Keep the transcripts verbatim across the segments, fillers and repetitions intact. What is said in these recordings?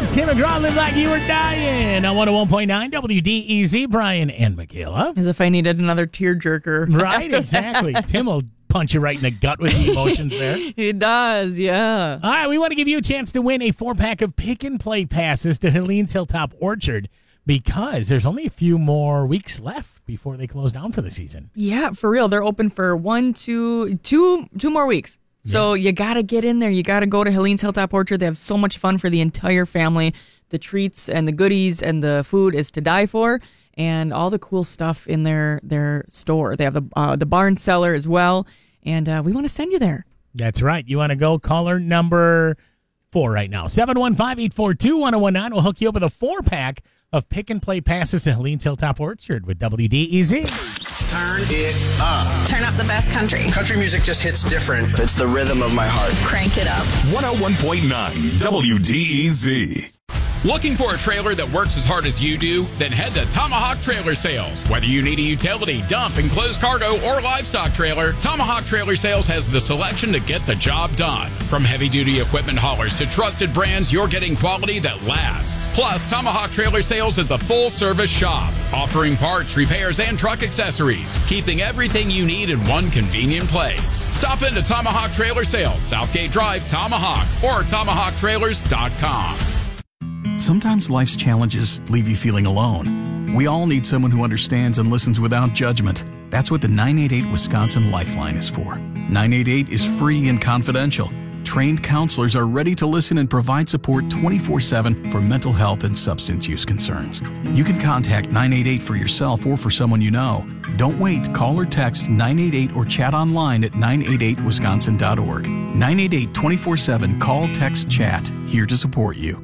It's Tim McGraw, Live Like You Were Dying on one oh one point nine W D E Z. Brian and Michaela. As if I needed another tearjerker. Right, exactly. Tim will punch you right in the gut with the emotions there. He does, yeah. All right, we want to give you a chance to win a four-pack of pick-and-play passes to Helene's Hilltop Orchard because there's only a few more weeks left before they close down for the season. Yeah, for real. They're open for one, two, two, two more weeks. So yeah. You got to get in there. You got to go to Helene's Hilltop Orchard. They have so much fun for the entire family. The treats and the goodies and the food is to die for, and all the cool stuff in their their store. They have the uh, the barn cellar as well, and uh, we want to send you there. That's right. You want to go? Caller number four right now. seven one five, eight four two, one oh one nine. We'll hook you up with a four-pack of pick-and-play passes to Helene's Hilltop Orchard with W D E Z. Turn it up. Turn up the best country. Country music just hits different. It's the rhythm of my heart. Crank it up. one oh one point nine W D E Z. Looking for a trailer that works as hard as you do? Then head to Tomahawk Trailer Sales. Whether you need a utility, dump, enclosed cargo, or livestock trailer, Tomahawk Trailer Sales has the selection to get the job done. From heavy-duty equipment haulers to trusted brands, you're getting quality that lasts. Plus, Tomahawk Trailer Sales is a full-service shop, offering parts, repairs, and truck accessories, keeping everything you need in one convenient place. Stop into Tomahawk Trailer Sales, Southgate Drive, Tomahawk, or tomahawk trailers dot com. Sometimes life's challenges leave you feeling alone. We all need someone who understands and listens without judgment. That's what the nine eight eight Wisconsin Lifeline is for. nine eight eight is free and confidential. Trained counselors are ready to listen and provide support twenty-four seven for mental health and substance use concerns. You can contact nine eight eight for yourself or for someone you know. Don't wait. Call or text nine eight eight or chat online at nine eight eight wisconsin dot org. nine eight eight, twenty-four seven, call, text, chat. Here to support you.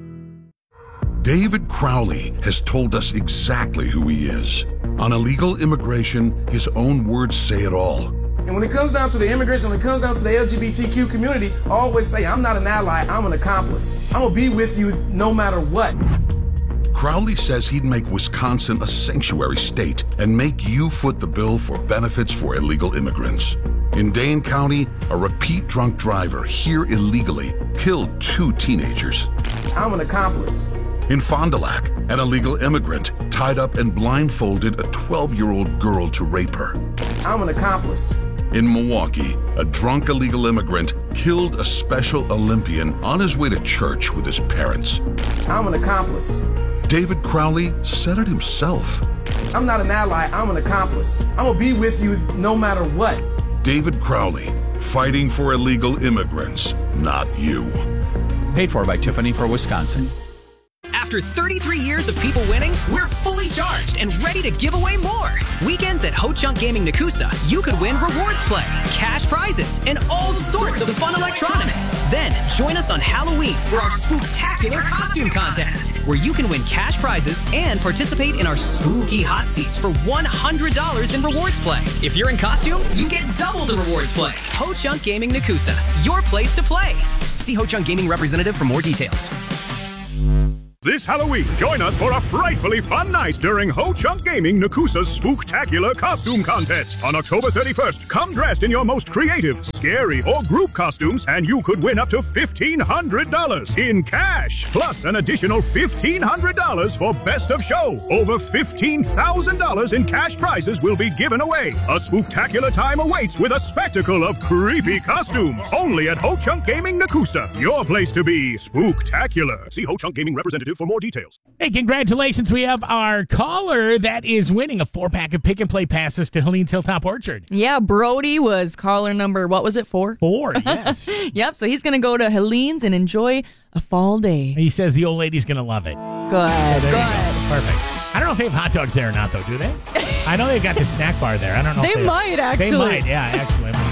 David Crowley has told us exactly who he is. On illegal immigration, his own words say it all. And when it comes down to the immigration, when it comes down to the L G B T Q community, I always say, I'm not an ally, I'm an accomplice. I'm gonna be with you no matter what. Crowley says he'd make Wisconsin a sanctuary state and make you foot the bill for benefits for illegal immigrants. In Dane County, a repeat drunk driver here illegally killed two teenagers. I'm an accomplice. In Fond du Lac, an illegal immigrant tied up and blindfolded a twelve-year-old girl to rape her. I'm an accomplice. In Milwaukee, a drunk illegal immigrant killed a Special Olympian on his way to church with his parents. I'm an accomplice. David Crowley said it himself. I'm not an ally, I'm an accomplice. I'm gonna be with you no matter what. David Crowley, fighting for illegal immigrants, not you. Paid for by Tiffany for Wisconsin. After thirty-three years of people winning, we're fully charged and ready to give away more. Weekends at Ho Chunk Gaming Nakusa, you could win rewards play, cash prizes, and all sorts of fun electronics. Then join us on Halloween for our spooktacular costume contest, where you can win cash prizes and participate in our spooky hot seats for one hundred dollars in rewards play. If you're in costume, you get double the rewards play. Ho Chunk Gaming Nakusa, your place to play. See Ho Chunk Gaming representative for more details. This Halloween, join us for a frightfully fun night during Ho Chunk Gaming Nakusa's Spooktacular Costume Contest. On October thirty-first, come dressed in your most creative, scary, or group costumes, and you could win up to fifteen hundred dollars in cash, plus an additional fifteen hundred dollars for Best of Show. Over fifteen thousand dollars in cash prizes will be given away. A spooktacular time awaits with a spectacle of creepy costumes. Only at Ho Chunk Gaming Nakusa, your place to be spooktacular. See Ho Chunk Gaming representative for more details. Hey, congratulations. We have our caller that is winning a four-pack of pick-and-play passes to Helene's Hilltop Orchard. Yeah, Brody was caller number, what was it, four? Four, yes. Yep, so he's going to go to Helene's and enjoy a fall day. He says the old lady's going to love it. Good, so good. Go. Perfect. I don't know if they have hot dogs there or not, though, do they? I know they've got the snack bar there. I don't know They if they might, actually. They might, yeah, actually.